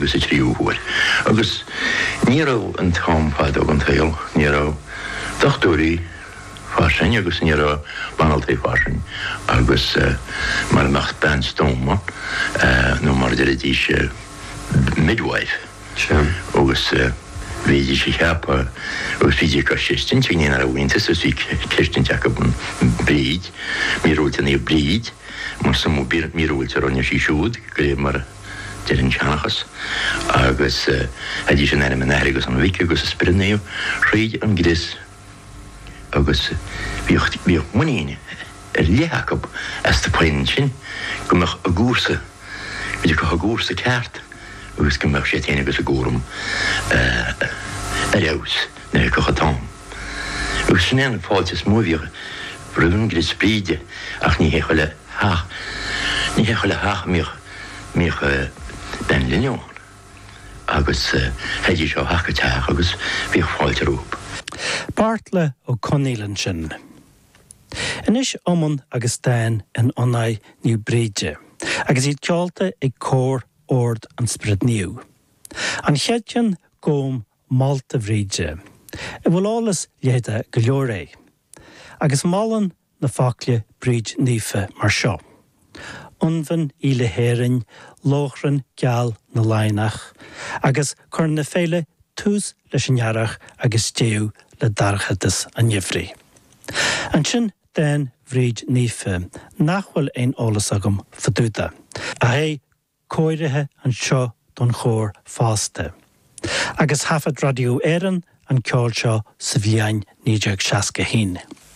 agus a tríúhúir. Agus níró an támpáid an tail, níró dochtúí fásin agus níró banaltaí fásin agus mar nach ben stóma nó mar de dí midwife agus viidir sé cheappa agus viidir go sistin tí ar a bhainte sus bhí ceistin teach an bríd, míúilta í bríd, mar sam míúilte ronne sí siúd, go léir mar dean teanachas, agus dí sin air an agus an bhice agus a sprinnéú, réid an gris agus bhíoh muíine léachab as de poin sin, gomach a gúrsa, viidir go a gúrsa ceart, agus gomach sé téine agus a gúrum reus na go chatám. Agus sin an fáiltas móvíoch brún gris bríide ach ní héchoile hach míoch ben linión. Agus heidir seo hacha teach agus bhíoh fáilte rúb. Bartla ó Conílan sin. Inis omman agus dain an onaid níu bríide, agus iad ceolta ag cór ord an sprid níu. An cheadjan góm Malta bhríide, I bhfuil álas léide go leor é, agus málan na fácla bríd nífa mar seo. Unvan í le héireann, lóchran geal na lainach, agus chur na féile tús leis an jarach agus téú le darchatas an jifri. An sin den bhríd nífa nachhfuil ein álas agam fadúda, a hé cóirithe an seo don chóir fásta. Agus hafad radio éireann an ceol seo sa bhíain 1961.